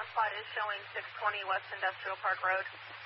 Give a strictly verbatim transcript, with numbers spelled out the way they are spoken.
on spot is showing six twenty West Industrial Park Road.